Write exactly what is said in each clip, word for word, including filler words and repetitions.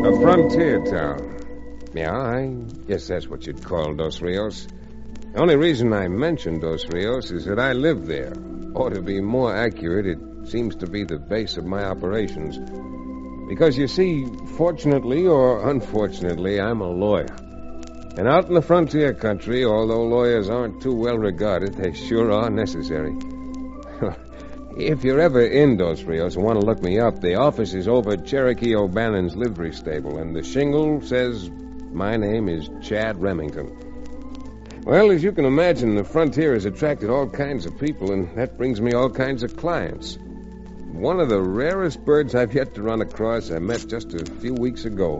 A frontier town. Yeah, I guess that's what you'd call Dos Rios. The only reason I mention Dos Rios is that I live there. Or to be more accurate, it seems to be the base of my operations. Because, you see, fortunately or unfortunately, I'm a lawyer. And out in the frontier country, although lawyers aren't too well regarded, they sure are necessary. If you're ever in Dos Rios and want to look me up, the office is over at Cherokee O'Bannon's livery stable, and the shingle says my name is Chad Remington. Well, as you can imagine, the frontier has attracted all kinds of people, and that brings me all kinds of clients. One of the rarest birds I've yet to run across I met just a few weeks ago.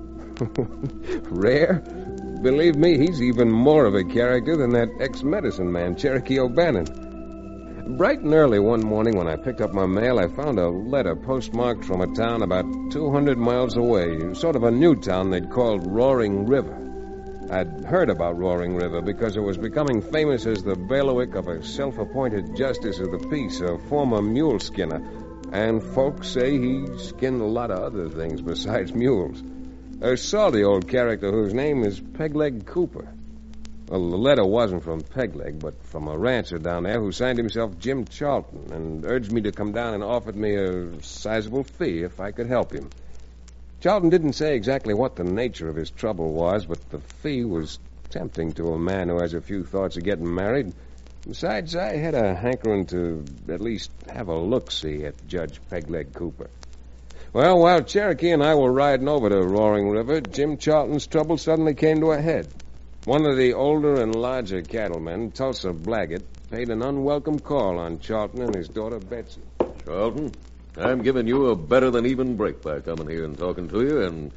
Rare? Believe me, he's even more of a character than that ex-medicine man, Cherokee O'Bannon. Bright and early one morning when I picked up my mail, I found a letter postmarked from a town about two hundred miles away, sort of a new town they'd called Roaring River. I'd heard about Roaring River because it was becoming famous as the bailiwick of a self-appointed justice of the peace, a former mule skinner, and folks say he skinned a lot of other things besides mules. A salty old character whose name is Pegleg Cooper. Well, the letter wasn't from Pegleg, but from a rancher down there who signed himself Jim Charlton and urged me to come down and offered me a sizable fee if I could help him. Charlton didn't say exactly what the nature of his trouble was, but the fee was tempting to a man who has a few thoughts of getting married. Besides, I had a hankering to at least have a look-see at Judge Pegleg Cooper. Well, while Cherokee and I were riding over to Roaring River, Jim Charlton's trouble suddenly came to a head. One of the older and larger cattlemen, Tulsa Blaggett, paid an unwelcome call on Charlton and his daughter Betsy. Charlton, I'm giving you a better-than-even break by coming here and talking to you, and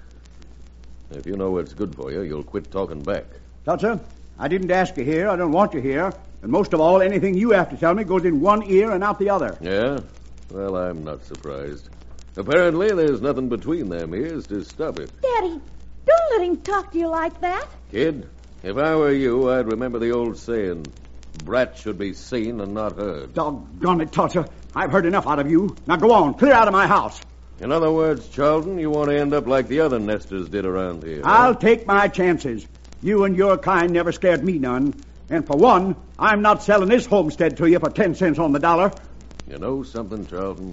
if you know what's good for you, you'll quit talking back. Tulsa, I didn't ask you here. I don't want you here. And most of all, anything you have to tell me goes in one ear and out the other. Yeah? Well, I'm not surprised. Apparently, there's nothing between them ears to stop it. Daddy, don't let him talk to you like that. Kid, if I were you, I'd remember the old saying, brat should be seen and not heard. Doggone it, Tulsa. I've heard enough out of you. Now go on, clear out of my house. In other words, Charlton, you want to end up like the other nesters did around here. I'll huh? take my chances. You and your kind never scared me none. And for one, I'm not selling this homestead to you for ten cents on the dollar. You know something, Charlton?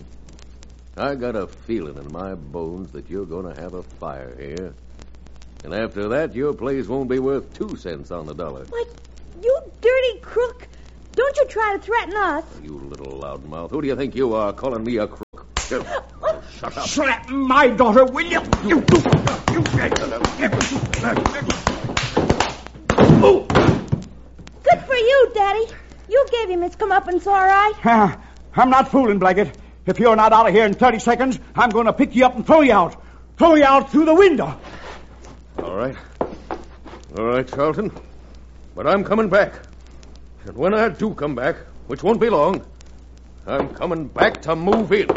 I got a feeling in my bones that you're going to have a fire here. And after that, your place won't be worth two cents on the dollar. What? You dirty crook. Don't you try to threaten us. You little loudmouth. Who do you think you are, calling me a crook? Oh, shut up. Slap my daughter, will you? You do. You Good for you, Daddy. You gave him his comeuppance, all right. I'm not fooling, Blaggett. If you're not out of here in thirty seconds, I'm going to pick you up and throw you out. Throw you out through the window. All right. All right, Charlton. But I'm coming back. And when I do come back, which won't be long, I'm coming back to move in.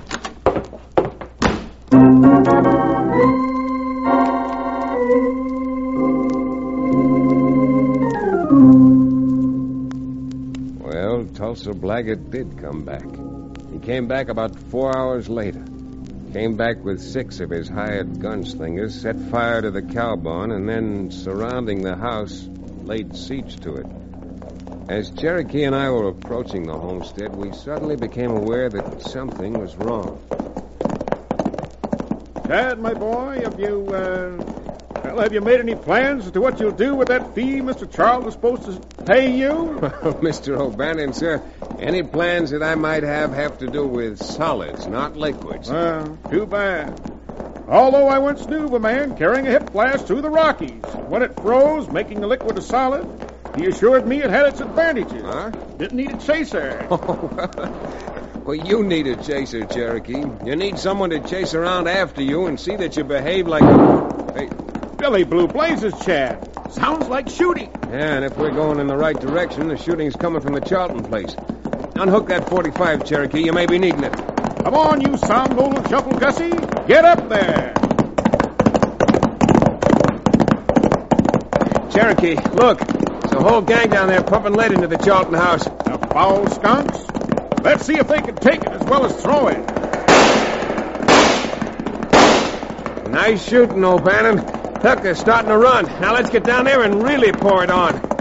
Well, Tulsa Blaggett did come back. He came back about four hours later. Came back with six of his hired gunslingers, set fire to the cow barn, and then, surrounding the house, laid siege to it. As Cherokee and I were approaching the homestead, we suddenly became aware that something was wrong. Chad, my boy, have you, uh, well, have you made any plans as to what you'll do with that fee Mister Charles is supposed to pay you? Mister O'Bannon, sir, any plans that I might have have to do with solids, not liquids. Well, too bad. Although I once knew of a man carrying a hip blast through the Rockies. When it froze, making the liquid a solid, he assured me it had its advantages. Huh? Didn't need a chaser. Well, you need a chaser, Cherokee. You need someone to chase around after you and see that you behave like a... Hey. Billy Blue Blazes, Chad. Sounds like shooting. Yeah, and if we're going in the right direction, the shooting's coming from the Charlton place. Unhook that forty-five, Cherokee. You may be needing it. Come on, you sound old shuffle Gussie. Get up there. Cherokee, look. There's a whole gang down there pumping lead into the Charlton house. The foul skunks. Let's see if they can take it as well as throw it. Nice shooting, O'Bannon. Tucker's starting to run. Now let's get down there and really pour it on.